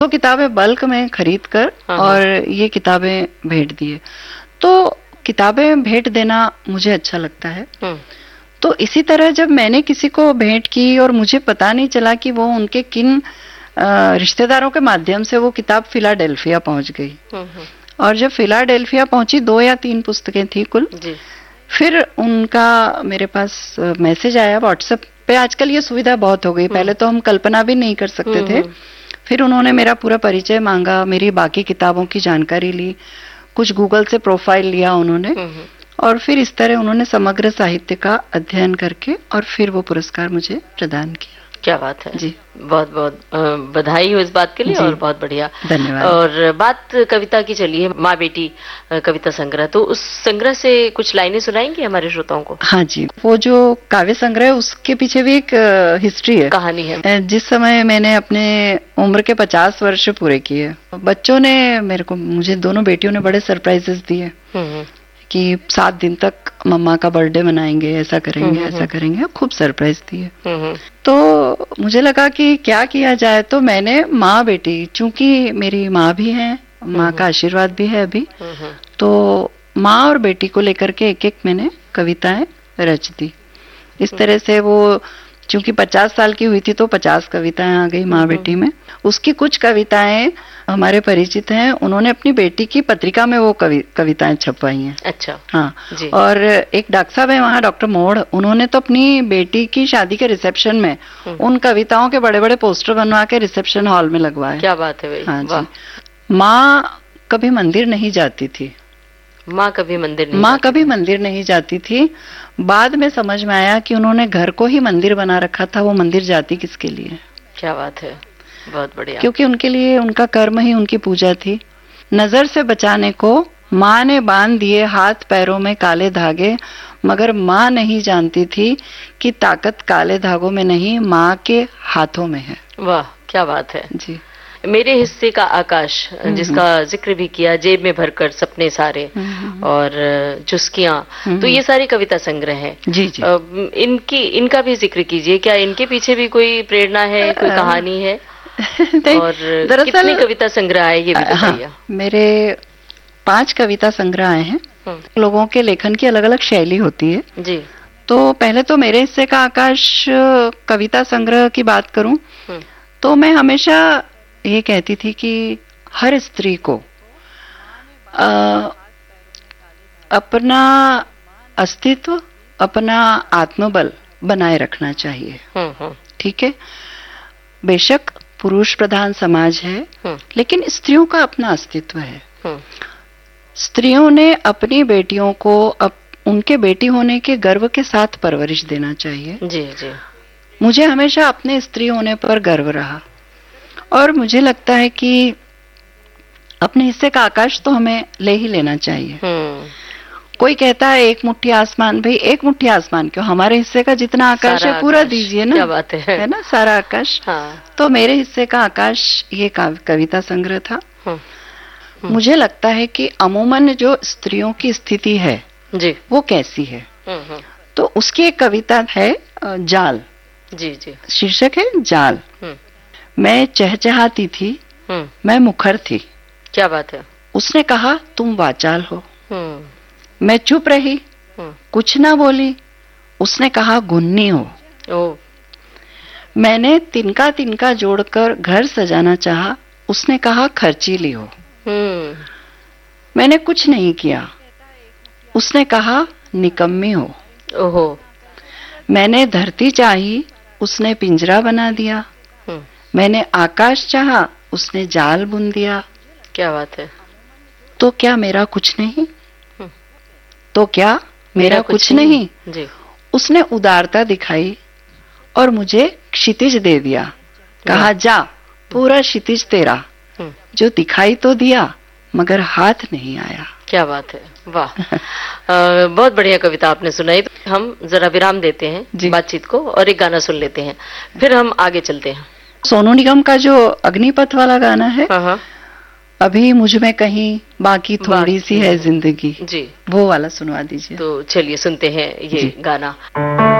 उनको किताबें बल्क में खरीद कर और ये किताबें भेंट दिए। तो किताबें भेंट देना मुझे अच्छा लगता है। तो इसी तरह जब मैंने किसी को भेंट की और मुझे पता नहीं चला कि वो उनके किन रिश्तेदारों के माध्यम से वो किताब फिलाडेल्फिया पहुंच गई, और जब फिलाडेल्फिया पहुंची 2 या 3 पुस्तकें थी कुल जी। फिर उनका मेरे पास मैसेज आया व्हाट्सएप पे। आजकल ये सुविधा बहुत हो गई, पहले तो हम कल्पना भी नहीं कर सकते थे। फिर उन्होंने मेरा पूरा परिचय मांगा, मेरी बाकी किताबों की जानकारी ली, कुछ गूगल से प्रोफाइल लिया उन्होंने, और फिर इस तरह उन्होंने समग्र साहित्य का अध्ययन करके और फिर वो पुरस्कार मुझे प्रदान किया। क्या बात है जी, बहुत बहुत बधाई हो इस बात के लिए और बहुत बढ़िया, धन्यवाद। और बात कविता की चलिए, माँ बेटी कविता संग्रह, तो उस संग्रह से कुछ लाइनें सुनाएंगे हमारे श्रोताओं को? हाँ जी, वो जो काव्य संग्रह है उसके पीछे भी एक हिस्ट्री है, कहानी है। जिस समय मैंने अपने उम्र के 50 वर्ष पूरे किए, बच्चों ने मुझे दोनों बेटियों ने बड़े सरप्राइजेस दिए कि 7 दिन तक मम्मा का बर्थडे मनाएंगे, ऐसा करेंगे, ऐसा करेंगे, खूब सरप्राइज दिए। तो मुझे लगा कि क्या किया जाए, तो मैंने माँ बेटी, चूंकि मेरी माँ भी है, माँ का आशीर्वाद भी है अभी, तो माँ और बेटी को लेकर के एक मैंने कविताएं रच दी। इस तरह से वो चूंकि 50 साल की हुई थी तो 50 कविताएं आ गई माँ बेटी में। उसकी कुछ कविताएं हमारे परिचित हैं, उन्होंने अपनी बेटी की पत्रिका में वो कविताएं छपवाई हैं। अच्छा, हाँ जी। और एक डॉक्टर साहब है वहाँ, डॉक्टर मोड़, उन्होंने तो अपनी बेटी की शादी के रिसेप्शन में उन कविताओं के बड़े बड़े पोस्टर बनवा के रिसेप्शन हॉल में लगवाए। क्या बात है भाई। हाँ जी। माँ कभी मंदिर नहीं जाती थी, माँ कभी मंदिर नहीं जाती थी। बाद में समझ में आया कि उन्होंने घर को ही मंदिर बना रखा था, वो मंदिर जाती किसके लिए। क्या बात है, बहुत बढ़िया। क्योंकि उनके लिए उनका कर्म ही उनकी पूजा थी। नजर से बचाने को माँ ने बांध दिए हाथ पैरों में काले धागे, मगर माँ नहीं जानती थी कि ताकत काले धागों में नहीं, माँ के हाथों में है। वाह, क्या बात है जी। मेरे हिस्से का आकाश, जिसका जिक्र भी किया, जेब में भरकर सपने सारे, और चुस्कियां, तो ये सारी कविता संग्रह है। जी जी। इनका भी जिक्र कीजिए, क्या इनके पीछे भी कोई प्रेरणा है, कोई कहानी है? और कितने कविता संग्रह आए ये भी बताइए। हाँ, मेरे 5 कविता संग्रह आए हैं। लोगों के लेखन की अलग अलग शैली होती है जी। तो पहले तो मेरे हिस्से का आकाश कविता संग्रह की बात करूं तो मैं हमेशा ये कहती थी कि हर स्त्री को अपना अस्तित्व, अपना आत्मबल बनाए रखना चाहिए। ठीक है, बेशक पुरुष प्रधान समाज है, लेकिन स्त्रियों का अपना अस्तित्व है। स्त्रियों ने अपनी बेटियों को उनके बेटी होने के गर्व के साथ परवरिश देना चाहिए। जी जी। मुझे हमेशा अपने स्त्री होने पर गर्व रहा और मुझे लगता है कि अपने हिस्से का आकाश तो हमें ले ही लेना चाहिए। कोई कहता है एक मुट्ठी आसमान, भाई एक मुट्ठी आसमान क्यों, हमारे हिस्से का जितना आकाश है पूरा दीजिए ना। क्या बात है ना, सारा आकाश। हाँ। तो मेरे हिस्से का आकाश ये कविता संग्रह था। मुझे लगता है कि अमूमन जो स्त्रियों की स्थिति है जी, वो कैसी है, तो उसकी एक कविता है जाल। जी जी। शीर्षक है जाल। मैं चहचहाती थी, मैं मुखर थी। क्या बात है। उसने कहा तुम वाचाल हो। मैं चुप रही, कुछ ना बोली। उसने कहा गुन्नी हो। मैंने तिनका तिनका जोड़कर घर सजाना चाहा। उसने कहा खर्चीली हो। मैंने कुछ नहीं किया। उसने कहा निकम्मी हो। ओहो। मैंने धरती चाही, उसने पिंजरा बना दिया। मैंने आकाश चाहा, उसने जाल बुन दिया। क्या बात है। तो क्या मेरा कुछ नहीं, तो क्या मेरा कुछ नहीं। जी। उसने उदारता दिखाई और मुझे क्षितिज दे दिया। कहा जा पूरा क्षितिज तेरा, जो दिखाई तो दिया मगर हाथ नहीं आया। क्या बात है, वाह। बहुत बढ़िया कविता आपने सुनाई। हम जरा विराम देते हैं बातचीत को और एक गाना सुन लेते हैं, फिर हम आगे चलते हैं। सोनू निगम का जो अग्निपथ वाला गाना है, अभी मुझ में कहीं बाकी थोड़ी सी है जिंदगी, जी, वो वाला सुनवा दीजिए। तो चलिए सुनते हैं ये गाना।